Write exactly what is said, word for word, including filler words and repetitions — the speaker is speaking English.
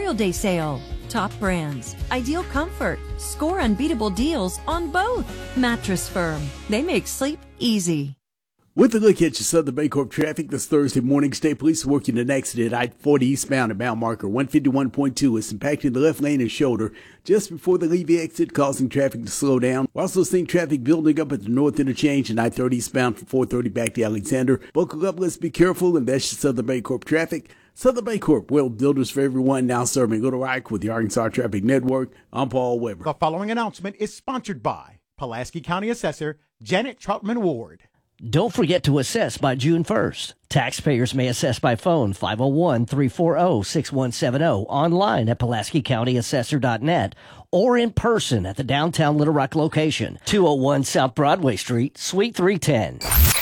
Memorial Day sale. Top brands, ideal comfort, score unbeatable deals on both. Mattress Firm, they make sleep easy. With a look at your Southern Bancorp traffic this Thursday morning, State Police are working an accident at I forty eastbound at mile marker one fifty-one point two. It's impacting the left lane and shoulder just before the Levy exit, causing traffic to slow down. We're also seeing traffic building up at the north interchange and I thirty eastbound from four thirty back to Alexander. Buckle up, let's be careful, and that's your Southern Bancorp traffic. Southern Bancorp, well, builders for everyone, now serving Little Rock with the Arkansas Traffic Network. I'm Paul Weber. The following announcement is sponsored by Pulaski County Assessor Janet Troutman Ward. Don't forget to assess by June first. Taxpayers may assess by phone five oh one, three four oh, six one seven oh, online at Pulaski County Assessor dot net, or in person at the downtown Little Rock location, two oh one South Broadway Street, Suite three ten.